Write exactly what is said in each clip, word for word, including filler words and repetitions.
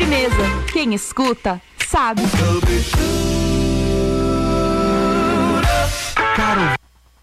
Sobremesa. Quem escuta, sabe. Caro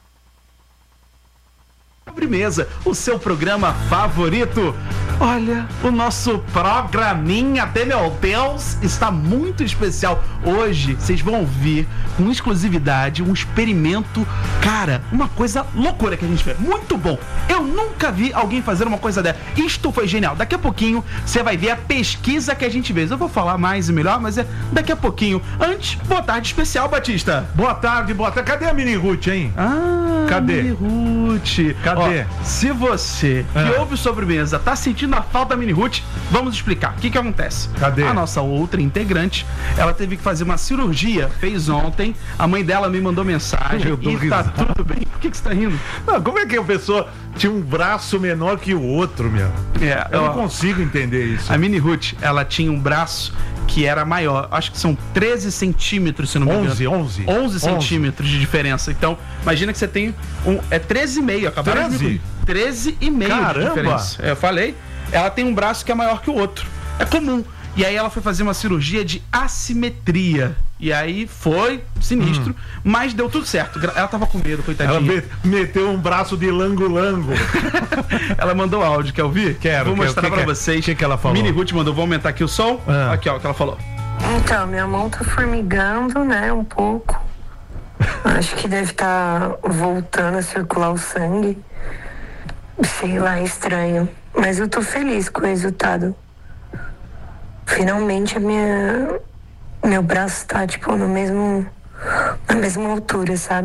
Sobremesa, o seu programa favorito. Olha, o nosso programinha, até meu Deus, está muito especial. Hoje vocês vão ouvir com exclusividade um experimento, cara, uma coisa loucura que a gente fez. Muito bom. Eu nunca vi alguém fazer uma coisa dessa. Isto foi genial. Daqui a pouquinho você vai ver a pesquisa que a gente fez. Eu vou falar mais e melhor, mas é daqui a pouquinho. Antes, boa tarde especial, Batista. Boa tarde, boa tarde. Cadê a Mini Ruth, hein? Ah, Cadê? Mini Ruth. Cadê? Ó, se você que Ah. ouve o Sobremesa tá sentindo a falta da Mini Ruth, vamos explicar. O que que acontece? Cadê? A nossa outra integrante, ela teve que fazer uma cirurgia, fez ontem. A mãe dela me mandou mensagem Eu tô e tá risada. tudo bem. Por que que você tá rindo? Não, como é que a pessoa tinha um braço menor que o outro, meu? É, Eu ó, não consigo entender isso. a Mini Ruth, ela tinha um braço que era maior. Acho que são treze centímetros, se não me engano. onze, onze. onze centímetros de diferença. Então, imagina que você tem um. É treze e meio. Acabaram de treze? treze e meio de Caramba! diferença. É, eu falei. Ela tem um braço que é maior que o outro. É comum. E aí ela foi fazer uma cirurgia de assimetria. E aí foi sinistro, Hum. mas deu tudo certo. Gra- Ela tava com medo, coitadinha. Ela me- meteu um braço de lango-lango. Ela mandou áudio, quer ouvir? Quero, Vou quero. mostrar Que pra que é- vocês. que que ela falou? Mini Ruth mandou, vou aumentar aqui o som. Ah. Aqui, ó, o que ela falou. Então, minha mão tá formigando, né, um pouco. Acho que deve estar voltando a circular o sangue. Sei lá, é estranho. Mas eu tô feliz com o resultado. Finalmente a minha... meu braço tá, tipo, no mesmo... na mesma altura, sabe?